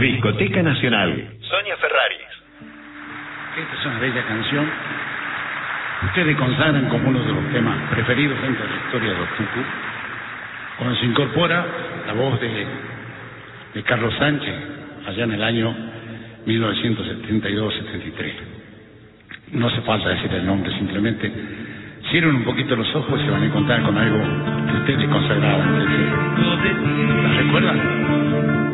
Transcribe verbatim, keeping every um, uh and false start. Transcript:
Discoteca Nacional. Sonia Ferraris. Esta es una bella canción. Ustedes consagran como uno de los temas preferidos dentro de la historia de los Tucu, cuando se incorpora la voz de, de Carlos Sánchez, allá en el año mil novecientos setenta y dos setenta y tres. No hace falta decir el nombre, simplemente cierren un poquito los ojos y se van a encontrar con algo que ustedes consagraban. ¿La recuerdan?